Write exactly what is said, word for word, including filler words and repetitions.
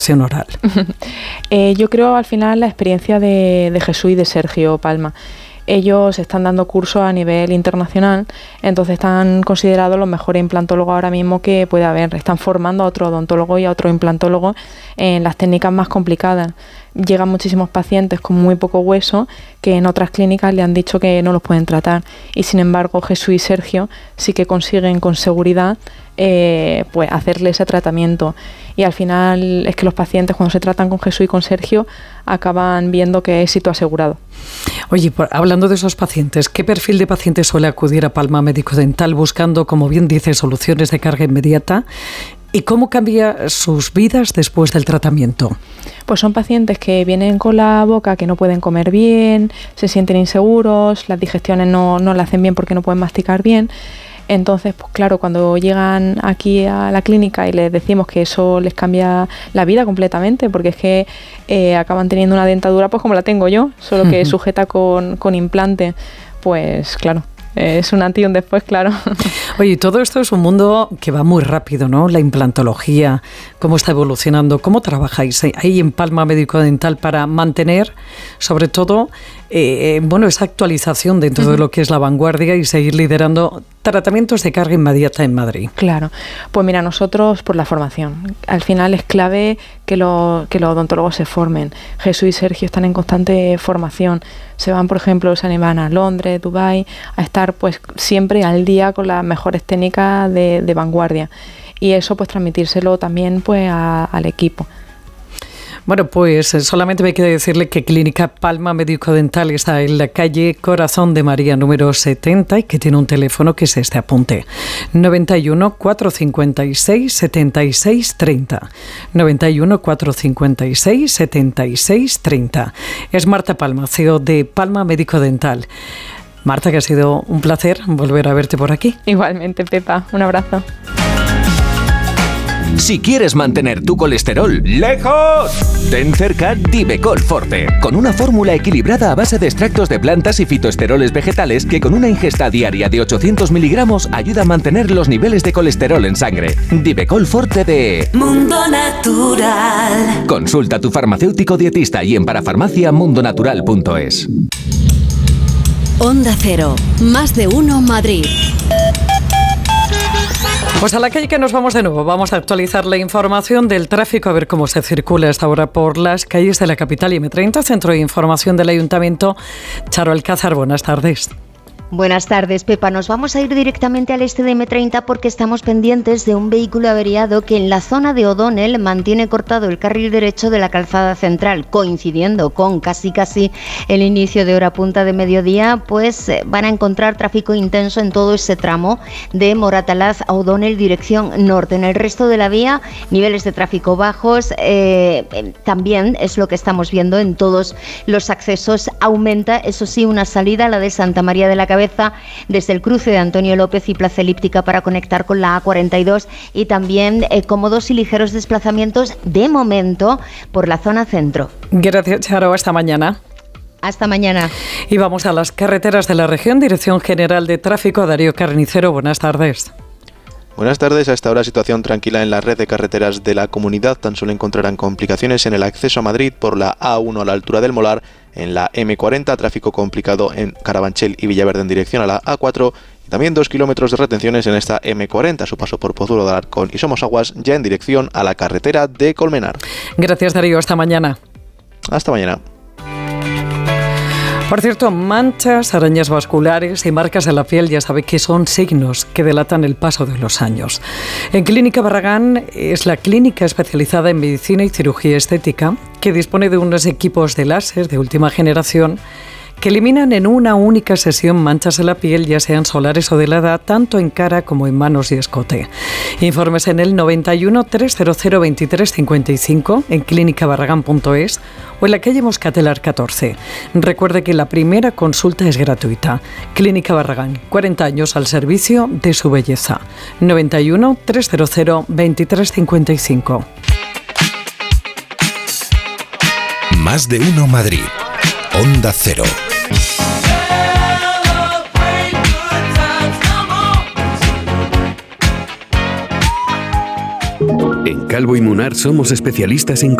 oral? eh, yo creo al final la experiencia de, de Jesús y de Sergio Palma. Ellos están dando cursos a nivel internacional, entonces están considerados los mejores implantólogos ahora mismo que puede haber. Están formando a otro odontólogo y a otro implantólogo en las técnicas más complicadas. Llegan muchísimos pacientes con muy poco hueso que en otras clínicas le han dicho que no los pueden tratar, y sin embargo Jesús y Sergio sí que consiguen con seguridad eh, pues hacerle ese tratamiento, y al final es que los pacientes cuando se tratan con Jesús y con Sergio acaban viendo que es éxito asegurado. Oye, por, hablando de esos pacientes, ¿qué perfil de paciente suele acudir a Palma Médico Dental buscando, como bien dice, soluciones de carga inmediata? ¿Y cómo cambia sus vidas después del tratamiento? Pues son pacientes que vienen con la boca que no pueden comer bien, se sienten inseguros, las digestiones no, no la hacen bien porque no pueden masticar bien. Entonces, pues claro, cuando llegan aquí a la clínica y les decimos que eso les cambia la vida completamente, porque es que eh, acaban teniendo una dentadura pues como la tengo yo, solo que sujeta con, con implante, pues claro. Es un antes y un después, claro. Oye, todo esto es un mundo que va muy rápido, ¿no? La implantología, cómo está evolucionando, cómo trabajáis ahí en Palma Médico Dental para mantener, sobre todo, eh, bueno, esa actualización dentro uh-huh. de lo que es la vanguardia y seguir liderando tratamientos de carga inmediata en Madrid. Claro, pues mira, nosotros por la formación. Al final es clave que, lo, que los odontólogos se formen. Jesús y Sergio están en constante formación. Se van, por ejemplo, se van a Londres, Dubái, a estar pues siempre al día con las mejores técnicas de, de vanguardia. Y eso pues transmitírselo también pues a, al equipo. Bueno, pues solamente me queda decirle que Clínica Palma Médico Dental está en la calle Corazón de María número setenta y que tiene un teléfono que es este, apunte, noventa y uno, cuatrocientos cincuenta y seis, setenta y seis treinta. noventa y uno, cuatrocientos cincuenta y seis, setenta y seis treinta. Es Marta Palma, C E O de Palma Médico Dental. Marta, que ha sido un placer volver a verte por aquí. Igualmente, Pepa, un abrazo. Si quieres mantener tu colesterol lejos, ten cerca Divecol Forte, con una fórmula equilibrada a base de extractos de plantas y fitoesteroles vegetales que con una ingesta diaria de ochocientos miligramos ayuda a mantener los niveles de colesterol en sangre. Divecol Forte de Mundo Natural. Consulta a tu farmacéutico dietista y en parafarmacia mundonatural punto es. Onda Cero, más de uno Madrid. Pues a la calle que nos vamos de nuevo. Vamos a actualizar la información del tráfico, a ver cómo se circula esta hora por las calles de la capital y eme treinta, Centro de Información del Ayuntamiento. Charo Alcázar, buenas tardes. Buenas tardes, Pepa. Nos vamos a ir directamente al este de eme treinta porque estamos pendientes de un vehículo averiado que en la zona de O'Donnell mantiene cortado el carril derecho de la calzada central, coincidiendo con casi casi el inicio de hora punta de mediodía, pues van a encontrar tráfico intenso en todo ese tramo de Moratalaz a O'Donnell dirección norte. En el resto de la vía, niveles de tráfico bajos, eh, también es lo que estamos viendo en todos los accesos. Aumenta, eso sí, una salida, la de Santa María de la Cabeza, desde el cruce de Antonio López y Plaza Elíptica para conectar con la A cuarenta y dos, y también eh, cómodos y ligeros desplazamientos de momento por la zona centro. Gracias, Charo. Hasta mañana. Hasta mañana. Y vamos a las carreteras de la región. Dirección General de Tráfico, Darío Carnicero. Buenas tardes. Buenas tardes. A esta hora situación tranquila en la red de carreteras de la comunidad. Tan solo encontrarán complicaciones en el acceso a Madrid por la A uno a la altura del Molar, en la eme cuarenta, tráfico complicado en Carabanchel y Villaverde en dirección a la A cuatro, y también dos kilómetros de retenciones en esta eme cuarenta, su paso por Pozuelo de Alarcón y Somosaguas, ya en dirección a la carretera de Colmenar. Gracias, Darío. Hasta mañana. Hasta mañana. Por cierto, manchas, arañas vasculares y marcas en la piel, ya sabe que son signos que delatan el paso de los años. En Clínica Barragán es la clínica especializada en medicina y cirugía estética que dispone de unos equipos de láser de última generación que eliminan en una única sesión manchas en la piel, ya sean solares o de la edad, tanto en cara como en manos y escote. Informes en el noventa y uno, trescientos veintitrés cincuenta y cinco, en clínica barragán punto es o en la calle Moscatelar catorce. Recuerde que la primera consulta es gratuita. Clínica Barragán, cuarenta años al servicio de su belleza. noventa y uno, trescientos veintitrés cincuenta y cinco. Más de uno Madrid. Onda Cero. En Calvo y Munar somos especialistas en